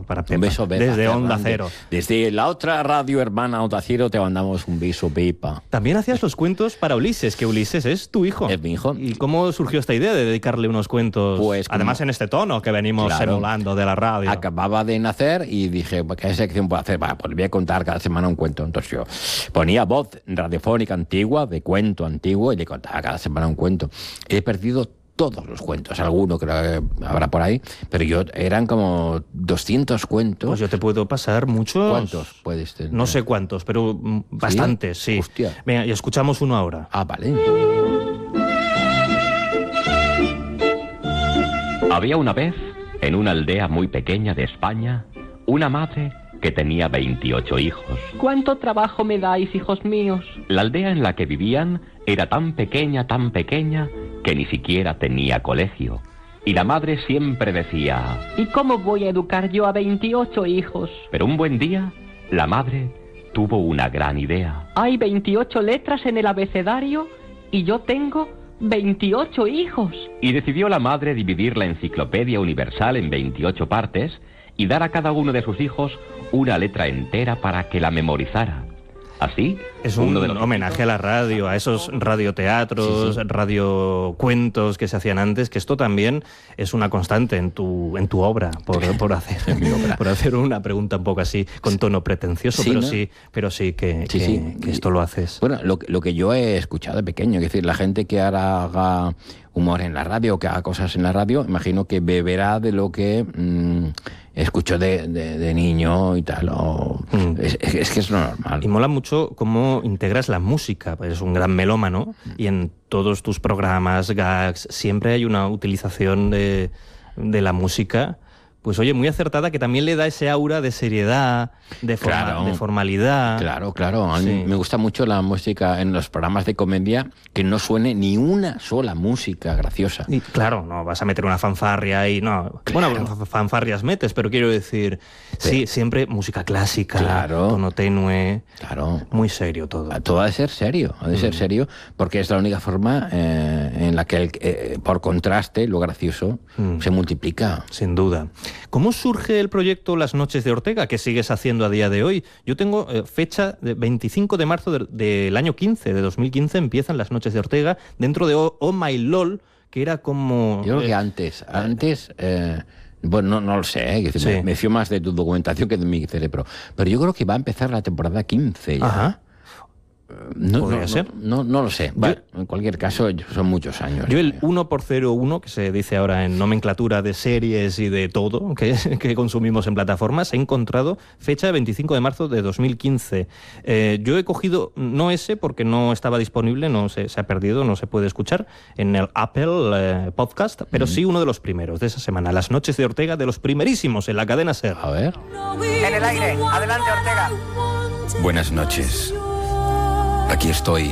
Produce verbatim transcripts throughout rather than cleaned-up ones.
para Pepa. Un beso, Pepa. Desde Onda Fernández. Cero. Desde la otra radio hermana Onda Cero te mandamos un beso, Pepa. También hacías los cuentos para Ulises, que Ulises es tu hijo. Es mi hijo. ¿Y cómo surgió esta idea de dedicarle unos cuentos? Pues como- además en este tono que venimos Claro. emulando de la radio. Acababa de nacer y dije, ¿qué sección puedo hacer? Bueno, pues le voy a contar cada semana un cuento. Entonces yo ponía voz radiofónica antigua, de cuento antiguo, y le contaba cada semana un cuento. He perdido todos los cuentos, alguno creo que habrá por ahí, pero yo eran como doscientos cuentos. Pues yo te puedo pasar muchos... ¿Cuántos puedes tener? No sé cuántos, pero mm, bastantes, sí. Hostia. Venga, y escuchamos uno ahora. Ah, vale. Había una vez, en una aldea muy pequeña de España, una madre que tenía veintiocho hijos. ¿Cuánto trabajo me dais, hijos míos? La aldea en la que vivían era tan pequeña, tan pequeña, que ni siquiera tenía colegio. Y la madre siempre decía... ¿Y cómo voy a educar yo a veintiocho hijos? Pero un buen día, la madre tuvo una gran idea. Hay veintiocho letras en el abecedario y yo tengo veintiocho hijos. Y decidió la madre dividir la enciclopedia universal en veintiocho partes y dar a cada uno de sus hijos una letra entera para que la memorizara. Así, Es un uno de los homenaje a la radio, a esos radioteatros, Sí, sí. radiocuentos que se hacían antes, que esto también es una constante en tu, en tu obra, por, por, hacer, En mi obra. por hacer una pregunta un poco así, con tono pretencioso, Sí, pero, ¿no? sí, pero sí que, Sí, que, sí. que esto lo haces. Bueno, lo, que- lo que yo he escuchado de pequeño, es decir, la gente que ahora haga humor en la radio, que haga cosas en la radio, imagino que beberá de lo que mm, escuchó de, de, de niño y tal. O, Mm. es, es- es que es lo normal. Y mola mucho cómo integras la música, pues eres un gran melómano y en todos tus programas, gags, siempre hay una utilización de, de la música, pues oye, muy acertada, que también le da ese aura de seriedad, de, forma- Claro. de formalidad. Claro, claro. A mí Sí. me gusta mucho la música en los programas de comedia, que no suene ni una sola música graciosa. Y claro, no vas a meter una fanfarria y no. Bueno, f- fanfarrias metes, pero quiero decir, sí, siempre música clásica, Claro. tono tenue, Claro. muy serio todo. Todo ha de ser serio, ha de ser serio, porque es la única forma eh, en la que, el- eh, por contraste, lo gracioso Mm. se multiplica. Sin duda. ¿Cómo surge el proyecto Las Noches de Ortega, que sigues haciendo a día de hoy? Yo tengo eh, fecha de veinticinco de marzo de- del año quince, de dos mil quince, empiezan Las Noches de Ortega, dentro de Oh, Oh My LOL, que era como... Yo creo eh, que antes, antes, eh, bueno, no, no lo sé, eh, que Sí. me, me fío más de tu documentación que de mi cerebro, pero yo creo que va a empezar la temporada quince ya. Ajá. No, ¿Podría no, ser? No, no, no lo sé. Bueno, en cualquier caso, son muchos años. Yo el creo. uno por cero uno, que se dice ahora en nomenclatura de series y de todo que, que consumimos en plataformas, he encontrado fecha de veinticinco de marzo de dos mil quince. Eh, yo he cogido, no ese porque no estaba disponible, no se, se ha perdido, no se puede escuchar en el Apple eh, Podcast, pero sí uno de los primeros de esa semana, Las Noches de Ortega, de los primerísimos en la cadena SER. A ver. En el aire, adelante Ortega. Buenas noches. Aquí estoy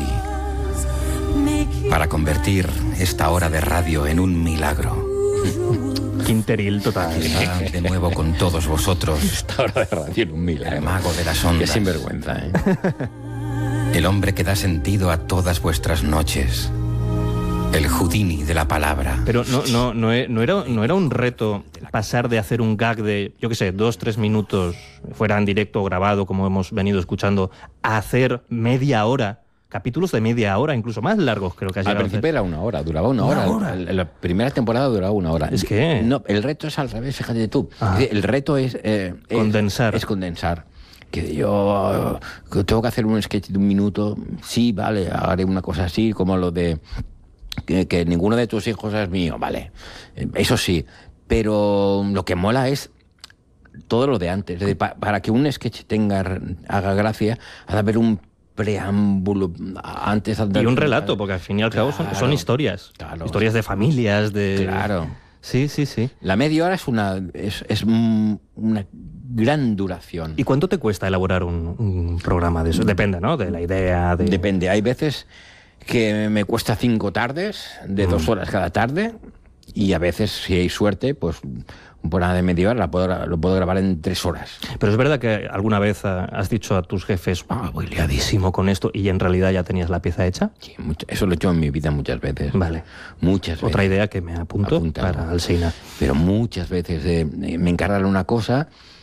para convertir esta hora de radio en un milagro. Quinteril total. Está de nuevo con todos vosotros, Esta hora de radio en un milagro. el mago de las Qué ondas, sinvergüenza, ¿eh? el hombre que da sentido a todas vuestras noches, el Houdini de la palabra. Pero no, no, no, e- no era, no era un reto pasar de hacer un gag de, yo qué sé, dos, tres minutos, fuera en directo o grabado, como hemos venido escuchando, a hacer media hora, capítulos de media hora, incluso más largos creo que has Al llegado a principio hacer. era una hora, duraba una, Una hora. hora. La, la primera temporada duraba una hora. Es que- No, el reto es al revés, fíjate tú. Ah. Es decir, el reto es... eh, es- Condensar. Es, condensar. Que yo que tengo que hacer un sketch de un minuto, sí, vale, haré una cosa así, como lo de... Que, que ninguno de tus hijos es mío, vale. Eh, Eso sí. Pero lo que mola es todo lo de antes. Es decir, pa- para que un sketch tenga, haga gracia, ha de haber un preámbulo antes. Y un relato, porque al fin y al cabo son, Claro. son historias. Claro. Historias de familias, de... Claro. Sí, sí, sí. La media hora es una, es, es un- una gran duración. ¿Y cuánto te cuesta elaborar un, un programa de eso? Depende, ¿no? De la idea, de... Depende. Hay veces que me cuesta cinco tardes, de dos horas cada tarde, y a veces, si hay suerte, pues un programa de media hora la puedo gra- lo puedo grabar en tres horas. Pero es verdad que alguna vez ah, has dicho a tus jefes, ah, voy liadísimo con esto, y en realidad ya tenías la pieza hecha. Sí, mucho- eso lo he hecho en mi vida muchas veces. Vale. Muchas veces. Otra idea que me apunto Apúntalo. para Alsina. Pero muchas veces eh, me encargan una cosa